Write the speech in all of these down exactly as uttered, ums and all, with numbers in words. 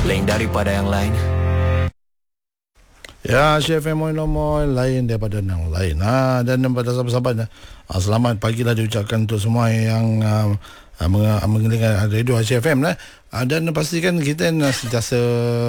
lain daripada yang lain. Ya, Chef Moy Moy lain daripada yang lain. Ha, dan pada sahabat-sahabat, ha, selamat pagi lah diucapkan untuk semua yang uh, mengendengar radio H F M lah. Ha, dan pastikan kita uh, sentiasa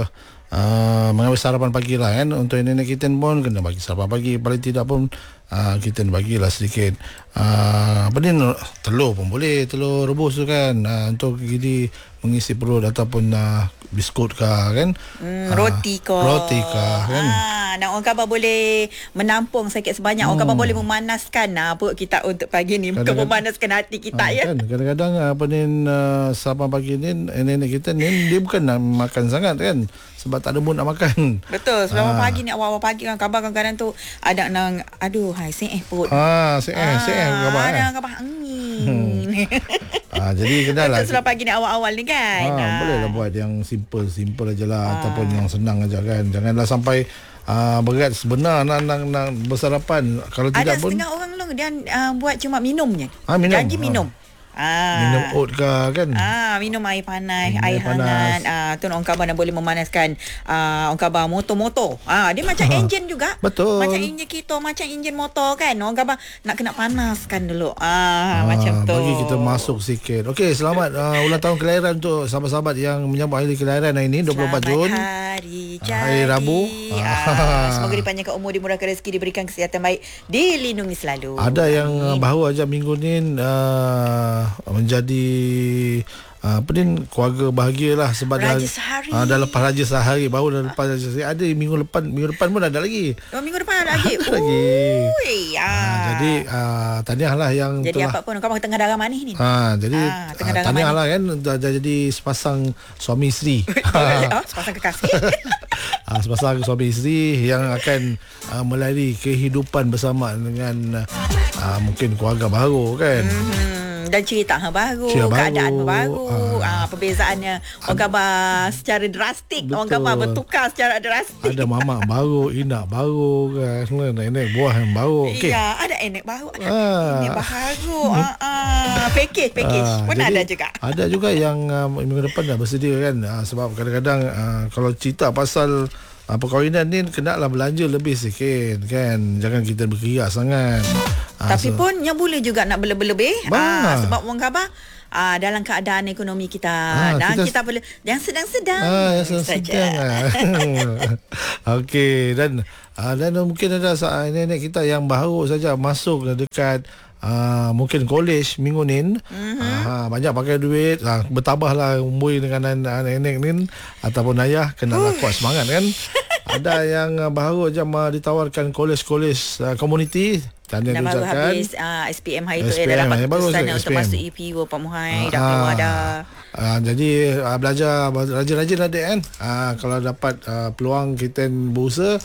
uh, mengambil sarapan pagi lah kan. Untuk nenek kita pun kena bagi sarapan pagi. Paling tidak pun uh, kita bagilah sedikit uh, apa ni, telur pun boleh, telur rebus tu kan, uh, untuk jadi mengisi perut, ataupun uh, biskut kah kan, hmm, roti kah roti kah kan. Ah, dan orang khabar boleh menampung sikit sebanyak. hmm. Orang khabar boleh memanaskan uh, perut kita untuk pagi ni, bukan memanaskan hati kita. ha, ya kan? Kadang-kadang apa ni, uh, sarapan pagi ni nenek kita ni dia bukan nak makan sangat kan, sebab tak ada mood nak makan. Betul. Sebab ha. pagi ni, awal-awal pagi kan khabar kadang-kadang tu ada nang aduh hai seh perut. Ah, seh eh seh khabar. Ada khabar angin. Ah, jadi kenalah. Sebab pagi ni awal-awal ni kan. Ah, ah. Bolehlah buat yang simple, simple aja lah, ah. ataupun yang senang aja kan. Janganlah sampai uh, berat sebenar nak, nak, nak bersarapan. Kalau ada tidak pun ada setengah orang long dia uh, buat cuma minumnya. Ah, minum. Janji minum. Ah. Ah. Minum oat kah kan. Ah, minum air panas, minum air, air hangat. Ah, tu orang khabar boleh memanaskan ah, orang khabar motor-motor. Ah, dia macam enjin juga. Betul. Macam enjin kita, macam enjin motor kan. Orang khabar nak kena panaskan dulu. Ah, ah macam tu. Bagi kita masuk sikit. Okey, selamat uh, ulang tahun kelahiran untuk sahabat-sahabat yang menyambut hari kelahiran hari ini dua puluh empat Jun. Hari jadi. Hari Rabu. Ah, semoga dipanjangkan umur, dimurahkan rezeki, diberikan kesihatan baik, dilindungi selalu. Ada yang uh, baru aja minggu ni uh, menjadi Uh, apa ni, keluarga bahagialah sebab Raja dah, sehari. uh, dah lepas Raja sehari, baru dah lepas Raja sehari. Ada minggu depan, minggu depan pun ada lagi. Oh, minggu depan ada lagi. Ada lagi. Ui, ya. Uh, jadi uh, tahniahlah yang jadi telah, apa pun kamu tengah darah manis ni. Ha, jadi ah, uh, tahniahlah kan, dah, dah jadi sepasang suami isteri. oh, sepasang kekasih. uh, sepasang suami isteri yang akan uh, melalui kehidupan bersama dengan uh, mungkin keluarga baru kan. Mm-hmm. Dan cerita ha, baru, cerita keadaan baru. baru. Ah. Ah, perbezaannya orang khabar secara drastik. Betul. Orang khabar bertukar secara drastik. Ada mamak baru, inak baru kan, nenek buah yang baru. Okay. Ya, ada enek baru, ada ah. enek baru. ah, ah. Package, package. Ah, pun ada juga. Ada juga yang uh, minggu depan dah bersedia kan. Uh, sebab kadang-kadang uh, kalau cerita pasal uh, perkahwinan ni, kenalah belanja lebih sikit kan. Jangan kita berkeriak sangat. Tapi so, pun yang boleh juga nak berlebih-lebih. Ah, sebab orang khabar ah, dalam keadaan ekonomi kita, ah, dan kita, kita boleh yang sedang-sedang. Ah, yang sedang-sedang. Okey, dan ah, dan mungkin ada nenek kita yang baru saja masuk dekat Uh, mungkin college minggu ni. mm-hmm. uh, banyak pakai duit, uh, bertambahlah umur dengan nenek ni ataupun ayah, kenalah kuat semangat kan. Ada yang uh, baru je uh, ditawarkan college-college uh, community. Tahniah dan baru diucapkan. habis uh, S P M hari tu, S P M, dia dapat keputusan bagus, untuk masuk E P U Pak Muhai. Dah keluar dah. Uh, jadi uh, belajar rajin-rajin adik kan. Uh, kalau dapat uh, peluang kita berusaha,